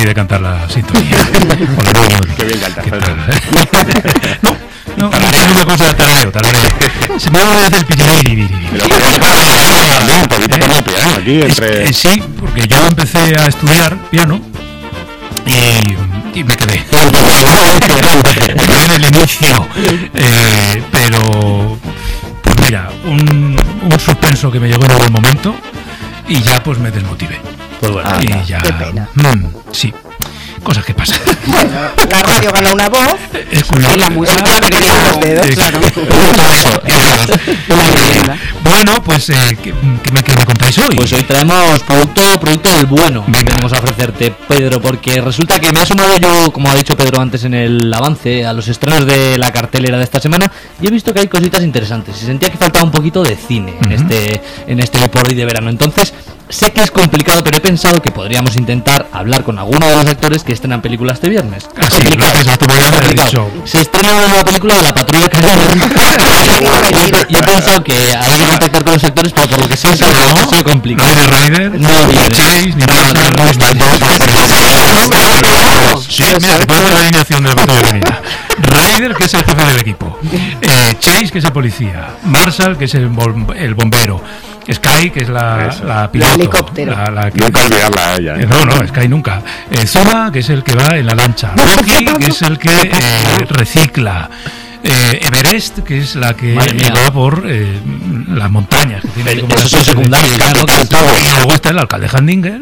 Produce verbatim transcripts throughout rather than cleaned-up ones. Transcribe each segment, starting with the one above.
voy a cantar la sintonía. Qué bien cantas. No, no, no es una cosa de tarareo, tarareo. Se me va a hacer pichiriri. Sí, porque yo empecé a estudiar piano y, y me quedé. En el inicio. Eh, pero, pues mira, un, un suspenso que me llegó en algún momento y ya pues me desmotivé. Pues bueno, y anda, ya, qué pena. Mm, sí, cosas que pasan. Bueno, la radio gana una voz Es curioso. y la música tenía los dedos, Eh, claro. eso, eso. Bueno, pues, eh, ¿qué, qué me, qué me contáis hoy? pues hoy traemos producto producto del bueno que venimos a ofrecerte, Pedro, porque resulta que me he asomado yo, como ha dicho Pedro antes en el avance, a los estrenos de la cartelera de esta semana y he visto que hay cositas interesantes y sentía que faltaba un poquito de cine en Uh-huh. este en este por hoy de verano. Entonces, sé que es complicado, pero he pensado que podríamos intentar hablar con alguno de los actores que estrenan películas este viernes. Ah, sí, Complicado, gracias a tu programa he complicado. dicho. Se estrena una nueva película de La Patrulla Canina. Y he pensado que hay que contactar con los actores, pero por lo que sé, es muy complicado. ¿No viene Ryder? No ni viene. Chase, ni Marshall, No, no, ni no, Sí, mira, te puedo hacer la alineación de la patrulla canina. Ryder, que es el jefe del equipo. Eh, Chase, que es el policía. Marshall, que es el, bom- el bombero. Sky, que es la, la piloto. helicóptero. La, la que- Nunca olvidarla a ella. Eh, ¿eh? No, no, Sky nunca. Eh, Zuma, que es el que va en la lancha. Rocky, que es el que eh, recicla. Eh, Everest, que es la que Madre mía. va por eh, las montañas. Que tiene ahí como Esos una son especie de- secundarios, ya, ¿no? Que es todo. Y luego está el alcalde Handinger.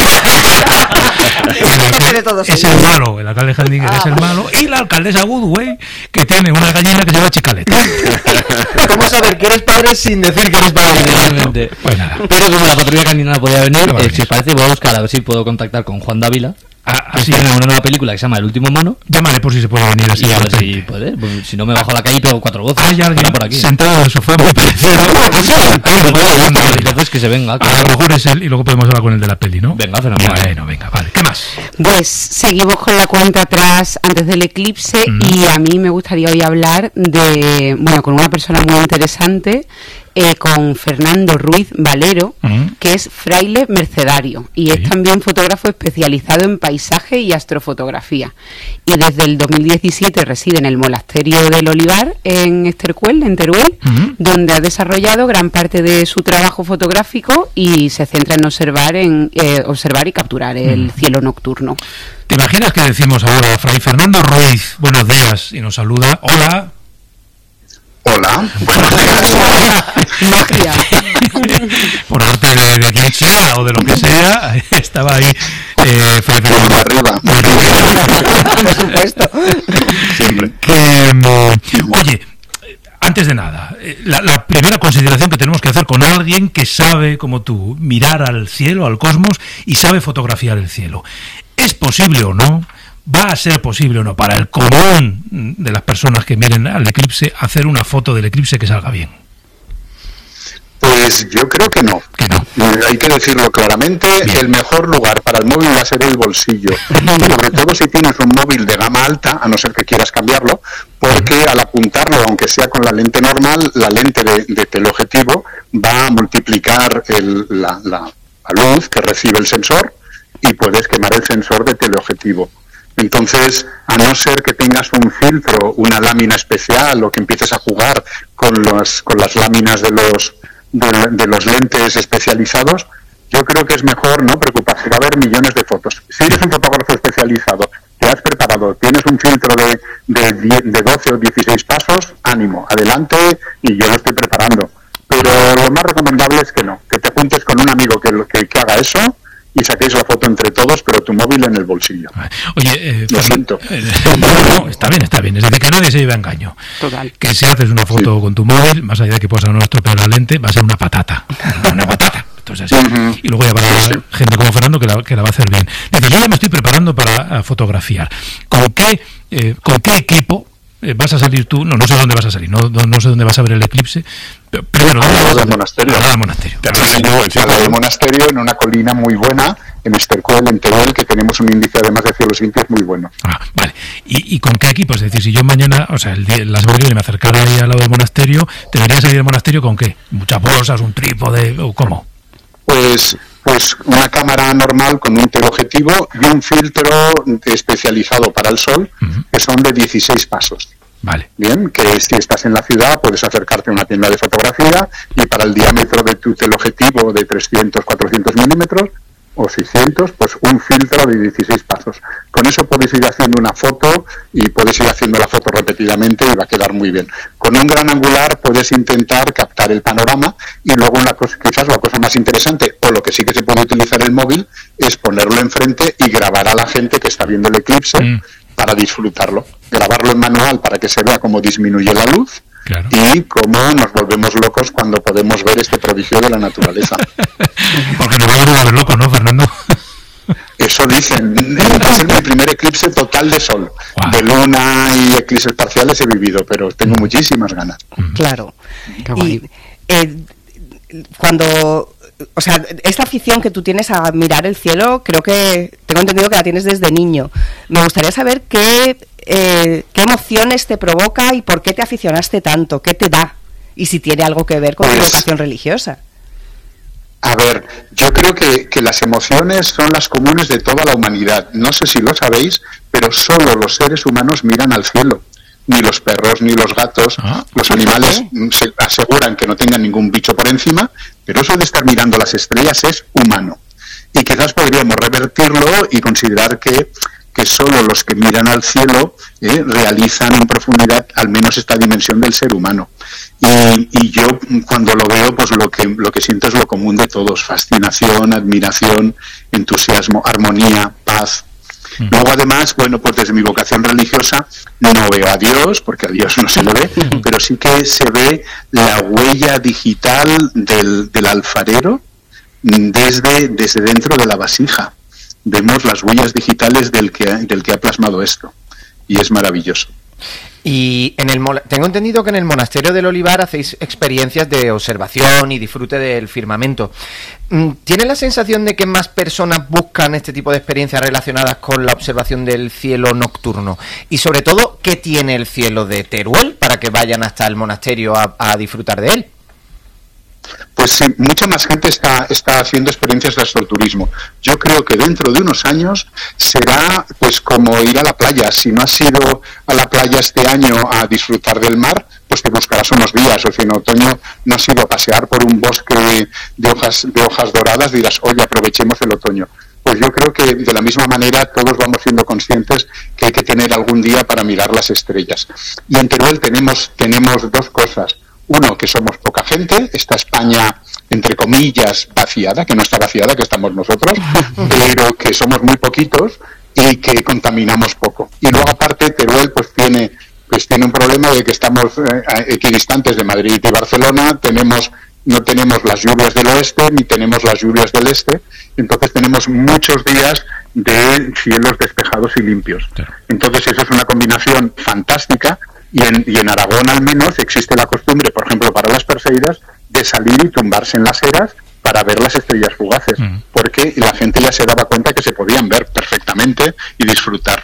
jefe de todos Es ellos. el malo, el alcalde Handinger Ah, es el vale. malo. Y la alcaldesa Woodway, que tiene una gallina que se llama Chicaleta. ¿Cómo saber que eres padre sin decir que eres padre? Realmente. Pues nada. Pero como la patrulla canina no podía venir, No va a eh, venir. si os parece, voy a buscar a ver si puedo contactar con Juan Dávila. Ah, Que así tiene es. una nueva película que se llama El último mono. Llámale por si se puede venir así. Y a ver de si repente. puede. Pues, si no, me bajo a la calle y pego cuatro voces. Hay alguien Está por aquí. sentado en el sofá muy parecido. Entonces que se venga. que- A lo mejor es él y luego podemos hablar con el de la peli, ¿no? Venga, fenomenal. Bueno, venga, vale. ¿Qué más? Pues seguimos con la cuenta atrás antes del eclipse Mm. y a mí me gustaría hoy hablar de, bueno, con una persona muy interesante, eh, con Fernando Ruiz Valero, Mm. que es fraile mercedario y Sí. es también fotógrafo especializado en paisaje y astrofotografía. Y desde el dos mil diecisiete reside en el monasterio del Olivar en Estercuel, en Teruel, Mm. donde ha desarrollado gran parte de su trabajo fotográfico y se centra en observar, en, eh, observar y capturar el Mm. cielo nocturno. ¿Te imaginas que decimos ahora, Fray Fernando Ruiz, buenos días, y nos saluda? Hola. Hola, buenos días. Magia. Por arte de, de quien sea o de lo que sea, estaba ahí eh, Fray Fernando. Por arriba. Por supuesto. Siempre. Que, mm, oye, antes de nada, eh, la, la primera consideración que tenemos que hacer con alguien que sabe, como tú, mirar al cielo, al cosmos, y sabe fotografiar el cielo. ¿Es posible o no? ¿Va a ser posible o no para el común de las personas que miren al eclipse hacer una foto del eclipse que salga bien? Pues yo creo que no. Que no. Eh, Hay que decirlo claramente, Bien. el mejor lugar para el móvil va a ser el bolsillo. Sobre todo si tienes un móvil de gama alta, a no ser que quieras cambiarlo, porque al apuntarlo, aunque sea con la lente normal, la lente de, de teleobjetivo va a multiplicar el- la, la- la luz que recibe el sensor y puedes quemar el sensor de teleobjetivo. Entonces, a no ser que tengas un filtro, una lámina especial o que empieces a jugar con, los, con las láminas de los, de, de los lentes especializados, yo creo que es mejor no preocuparse. Va a haber millones de fotos. Si eres un fotógrafo especializado, te has preparado, tienes un filtro de, de, diez, de doce o dieciséis pasos, ánimo, adelante, y yo lo estoy preparando. Pero lo más recomendable es que no, que te juntes con un amigo que, que, que haga eso y saquéis la foto entre todos, pero tu móvil en el bolsillo. Oye, eh, Lo Fernando, siento. eh, no, no, está bien, está bien. Es decir, que nadie se lleve a engaño. Total. Que si haces una foto Sí. con tu móvil, más allá de que puedas no estropear la lente, va a ser una patata. Una patata. Entonces, así. Ujú. Y luego ya va a haber gente como Fernando que la, que la va a hacer bien. Dice, yo ya me estoy preparando para uh, fotografiar. ¿Con qué, eh, ¿Con qué equipo eh, vas a salir tú? No, no sé dónde vas a salir, no, no, no sé dónde vas a ver el eclipse. Pero, primero, ¿dónde Al lado vas a del ver? monasterio. Al lado del monasterio. Te lo enseño, Al lado del monasterio, en una colina muy buena, en Estercuel, en Teruel, que tenemos un índice además de cielos limpios muy bueno. Ah, vale. ¿Y, ¿Y con qué equipo? Es decir, si yo mañana, o sea, el día, la semana que viene me acercara ahí al lado del monasterio, ¿te debería salir del monasterio con qué? ¿Muchas bolsas, un trípode o cómo? Pues pues una cámara normal con un teleobjetivo y un filtro especializado para el sol, uh-huh. que son de dieciséis pasos. Vale. Bien, que si estás en la ciudad puedes acercarte a una tienda de fotografía y para el diámetro de tu teleobjetivo de trescientos, cuatrocientos milímetros o seiscientos, pues un filtro de dieciséis pasos. Con eso puedes ir haciendo una foto y puedes ir haciendo la foto repetidamente y va a quedar muy bien. Con un gran angular puedes intentar captar el panorama y luego una cosa, quizás la cosa más interesante, o lo que sí que se puede utilizar el móvil, es ponerlo enfrente y grabar a la gente que está viendo el eclipse mm. para disfrutarlo. Grabarlo en manual para que se vea cómo disminuye la luz. Claro. Y cómo nos volvemos locos cuando podemos ver este prodigio de la naturaleza. Porque nos vamos a volver locos, ¿no, Fernando? Eso dicen. Va a ser mi primer eclipse total de sol. Wow. De luna y eclipses parciales he vivido, pero tengo muchísimas ganas. Claro. Y eh, cuando... O sea, esta afición que tú tienes a mirar el cielo, creo que tengo entendido que la tienes desde niño. Me gustaría saber qué, eh, qué emociones te provoca y por qué te aficionaste tanto, qué te da, y si tiene algo que ver con pues, tu vocación religiosa. A ver, yo creo que, que las emociones son las comunes de toda la humanidad. No sé si lo sabéis, pero solo los seres humanos miran al cielo. Ni los perros, ni los gatos. ¿Ah? Los animales se aseguran que no tengan ningún bicho por encima, pero eso de estar mirando las estrellas es humano. Y quizás podríamos revertirlo y considerar que, que solo los que miran al cielo eh, realizan en profundidad al menos esta dimensión del ser humano. Y, y yo cuando lo veo, pues lo que, lo que siento es lo común de todos: fascinación, admiración, entusiasmo, armonía, paz. Luego, además, bueno, pues desde mi vocación religiosa no veo a Dios, porque a Dios no se le ve, pero sí que se ve la huella digital del, del alfarero desde, desde dentro de la vasija. Vemos las huellas digitales del que, del que ha plasmado esto, y es maravilloso. Y en el tengo entendido que en el monasterio del Olivar hacéis experiencias de observación y disfrute del firmamento. ¿Tienes la sensación de que más personas buscan este tipo de experiencias relacionadas con la observación del cielo nocturno? Y sobre todo, ¿qué tiene el cielo de Teruel para que vayan hasta el monasterio a, a disfrutar de él? Pues sí, mucha más gente está, está haciendo experiencias de astroturismo. Yo creo que dentro de unos años será pues como ir a la playa. Si no has ido a la playa este año a disfrutar del mar, pues te buscarás unos días. O si en otoño no has ido a pasear por un bosque de, de hojas de hojas doradas, dirás, oye, aprovechemos el otoño. Pues yo creo que de la misma manera todos vamos siendo conscientes que hay que tener algún día para mirar las estrellas. Y en Teruel tenemos, tenemos dos cosas. Uno, que somos poca gente, esta España, entre comillas, vaciada, que no está vaciada, que estamos nosotros, pero que somos muy poquitos y que contaminamos poco. Y luego, aparte, Teruel pues tiene, pues tiene un problema de que estamos eh, equidistantes de Madrid y Barcelona, tenemos no tenemos las lluvias del oeste ni tenemos las lluvias del este, entonces tenemos muchos días de cielos despejados y limpios. Entonces eso es una combinación fantástica. Y en, y en Aragón al menos existe la costumbre, por ejemplo, para las Perseidas, de salir y tumbarse en las eras para ver las estrellas fugaces, mm. porque la gente ya se daba cuenta que se podían ver perfectamente y disfrutar.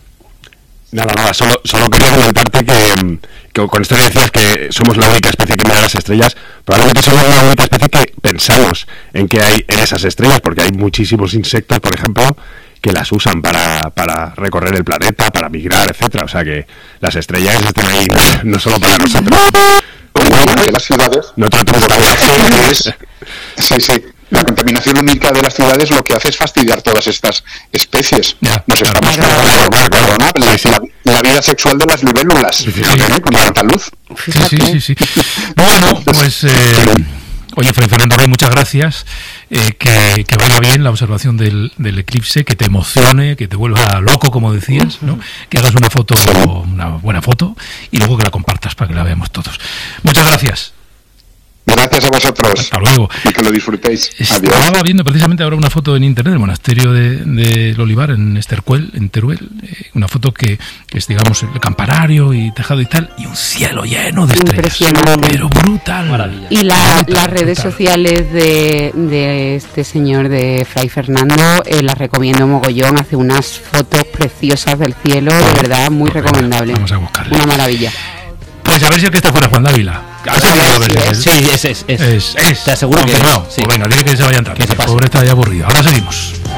Nada, nada, solo, solo quería comentarte que, que con esto que decías que somos la única especie que mira las estrellas, probablemente somos la única especie que pensamos en que hay en esas estrellas, porque hay muchísimos insectos, por ejemplo, que las usan para, para recorrer el planeta, para migrar, etcétera. O sea que las estrellas están ahí no, no solo para nosotros. Bueno, de las ciudades. No tanto por es, sí, sí. La contaminación única de las ciudades lo que hace es fastidiar todas estas especies. Ya, Nos claro, estamos claro, claro, claro, ¿no? la, sí. la, la vida sexual de las libélulas, sí, sí, ¿no? sí, con tanta luz. Sí, sí, sí, sí. Bueno, pues... Eh, oye, Fray Fernando Rey, muchas gracias. Eh, que, que vaya bien la observación del, del eclipse, que te emocione, que te vuelva loco, como decías, ¿no? Que hagas una foto, una buena foto, y luego que la compartas para que la veamos todos. Muchas gracias. Gracias a vosotros. Hasta luego. Y que lo disfrutéis. Estaba Adiós. viendo precisamente ahora una foto en internet del monasterio de, de Olivar en Estercuel, en Teruel. Eh, una foto que, que es, digamos, el campanario y tejado y tal, y un cielo lleno de estrellas. Impresionante. Pero brutal. Maravilla. Y la, brutal, las redes brutal. sociales de, de este señor, de Fray Fernando, eh, las recomiendo mogollón. Hace unas fotos preciosas del cielo, de verdad, muy recomendable. Vamos a buscarle. Una maravilla. Pues a ver si el que está fuera Juan Dávila. ¿Has seguido a ver si es? Sí, es, es, es. Es, es. Te aseguro que Confirmado. es, sí. Pues venga, dile que se vayan tarde. Que se El pase. pobre está ya aburrido. Ahora seguimos.